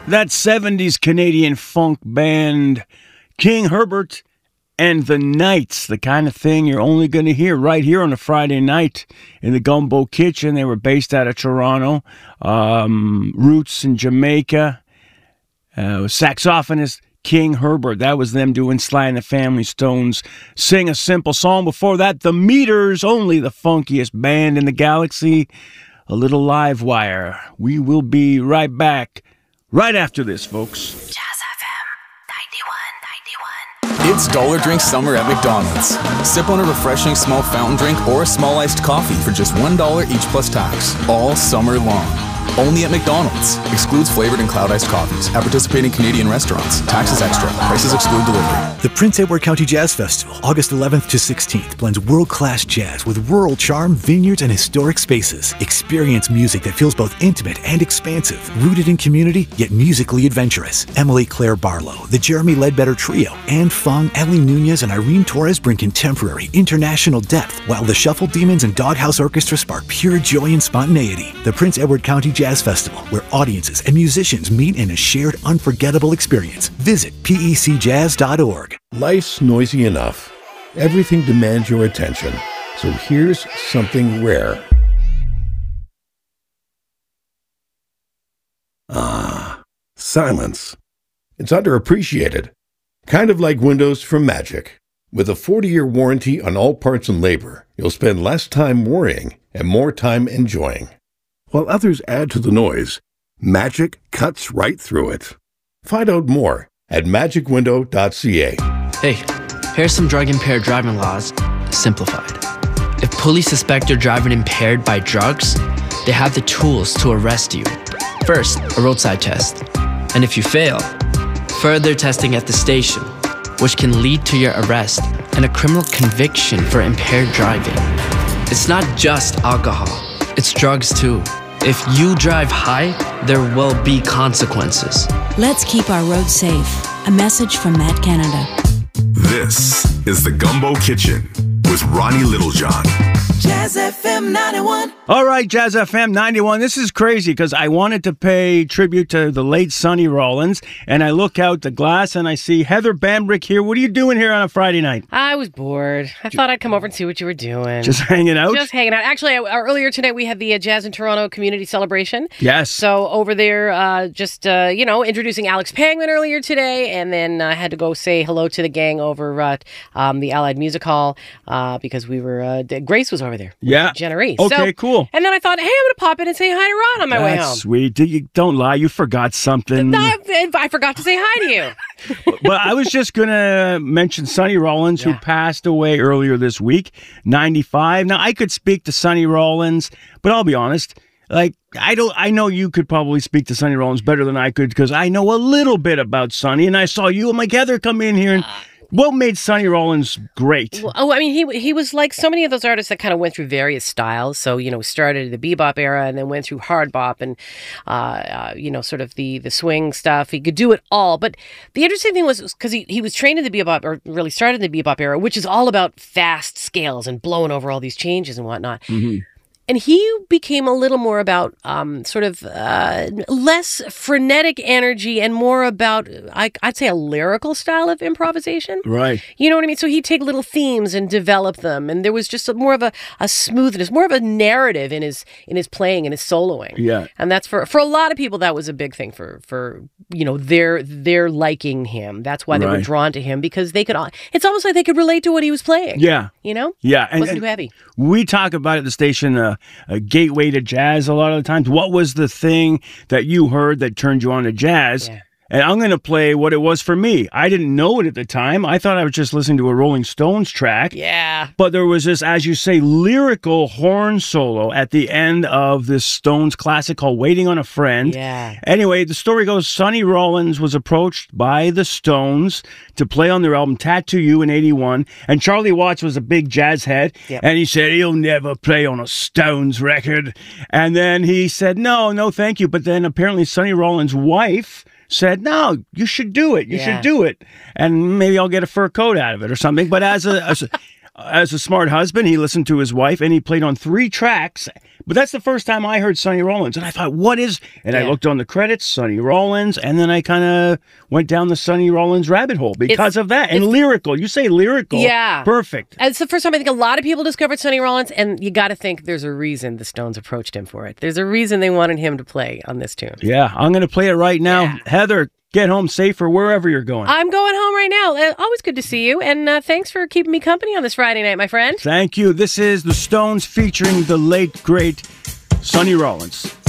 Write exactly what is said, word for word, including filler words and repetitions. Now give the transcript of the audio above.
That seventies Canadian funk band, King Herbert and the Knights, the kind of thing you're only going to hear right here on a Friday night in the Gumbo Kitchen. They were based out of Toronto, um, roots in Jamaica. Uh, saxophonist King Herbert, that was them doing Sly and the Family Stones, Sing a Simple Song. Before that, The Meters, only the funkiest band in the galaxy, a little live wire. We will be right back right after this, folks. Jazz F M ninety-one ninety-one. It's Dollar Drink Summer at McDonald's. Sip on a refreshing small fountain drink or a small iced coffee for just one dollar each plus tax, all summer long. Only at McDonald's. Excludes flavored and cloud iced coffees. At participating Canadian restaurants. Taxes extra. Prices exclude delivery. The Prince Edward County Jazz Festival, August eleventh to sixteenth, blends world-class jazz with rural charm, vineyards, and historic spaces. Experience music that feels both intimate and expansive, rooted in community, yet musically adventurous. Emily Claire Barlow, the Jeremy Ledbetter Trio, Anne Fung, Ellie Nunez, and Irene Torres bring contemporary, international depth, while the Shuffle Demons and Doghouse Orchestra spark pure joy and spontaneity. The Prince Edward County Jazz Festival, where audiences and musicians meet in a shared, unforgettable experience. Visit P E C jazz dot org. Life's noisy enough. Everything demands your attention. So here's something rare. Ah, silence. It's underappreciated. Kind of like Windows from Magic. With a forty-year warranty on all parts and labor, you'll spend less time worrying and more time enjoying. While others add to the noise, Magic cuts right through it. Find out more at magic window dot c a. Hey, here's some drug-impaired driving laws, simplified. If police suspect you're driving impaired by drugs, they have the tools to arrest you. First, a roadside test. And if you fail, further testing at the station, which can lead to your arrest and a criminal conviction for impaired driving. It's not just alcohol, it's drugs too. If you drive high, there will be consequences. Let's keep our roads safe. A message from Matt Canada. This is the Gumbo Kitchen with Ronnie Littlejohn. Jazz F M ninety-one. All right, Jazz F M ninety-one. This is crazy because I wanted to pay tribute to the late Sonny Rollins, and I look out the glass and I see Heather Bambrick here. What are you doing here on a Friday night? I was bored. I thought I'd come over and see what you were doing. Just hanging out? Just hanging out. Actually, uh, earlier today we had the uh, Jazz in Toronto Community Celebration. Yes. So over there, uh, just, uh, you know, introducing Alex Pangman earlier today, and then I uh, had to go say hello to the gang over at um, the Allied Music Hall uh, because we were, uh, Grace was over there. Yeah. Jenna Reese. Okay, so, cool. And then I thought, hey, I'm going to pop in and say hi to Ron on my That's way home. sweet. Did you, don't lie, you forgot something. I, I forgot to say hi to you. But I was just going to mention Sonny Rollins, yeah. who passed away earlier this week, ninety-five. Now, I could speak to Sonny Rollins, but I'll be honest, like, I don't. I know you could probably speak to Sonny Rollins better than I could because I know a little bit about Sonny, and I saw you and Mike Heather come in here and... Uh, What made Sonny Rollins great? Well, oh, I mean, he he was like so many of those artists that kind of went through various styles. So, you know, started the bebop era and then went through hard bop and, uh, uh, you know, sort of the, the swing stuff. He could do it all. But the interesting thing was because he, he was trained in the bebop, or really started in the bebop era, which is all about fast scales and blowing over all these changes and whatnot. Mm-hmm. And he became a little more about um, sort of uh, less frenetic energy and more about, I, I'd say, a lyrical style of improvisation. Right. You know what I mean? So he'd take little themes and develop them. And there was just a, more of a, a smoothness, more of a narrative in his in his playing and his soloing. Yeah. And that's for, for a lot of people, that was a big thing for, for you know, their, their liking him. That's why they right. were drawn to him because they could, it's almost like they could relate to what he was playing. Yeah. You know? Yeah. It wasn't too heavy. We talk about at the station, uh, a gateway to jazz a lot of the times. What was the thing that you heard that turned you on to jazz? Yeah. And I'm going to play what it was for me. I didn't know it at the time. I thought I was just listening to a Rolling Stones track. Yeah. But there was this, as you say, lyrical horn solo at the end of this Stones classic called Waiting on a Friend. Yeah. Anyway, the story goes, Sonny Rollins was approached by the Stones to play on their album Tattoo You in eighty-one. And Charlie Watts was a big jazz head. Yep. And he said, he'll never play on a Stones record. And then he said, no, no, thank you. But then apparently Sonny Rollins' wife said, no, you should do it. You yeah. should do it. And maybe I'll get a fur coat out of it or something. But as a, as a as a smart husband, he listened to his wife, and he played on three tracks. But that's the first time I heard Sonny Rollins, and I thought, what is... And yeah. I looked on the credits, Sonny Rollins, and then I kind of went down the Sonny Rollins rabbit hole because it's, of that. And lyrical. You say lyrical. Yeah. Perfect. And it's the first time I think a lot of people discovered Sonny Rollins, and you got to think there's a reason the Stones approached him for it. There's a reason they wanted him to play on this tune. Yeah, I'm going to play it right now. Yeah. Heather, get home safe or wherever you're going. I'm going home right now. Uh, always good to see you, and uh, thanks for keeping me company on this Friday night, my friend. Thank you. This is the Stones featuring the late, great Sonny Rollins.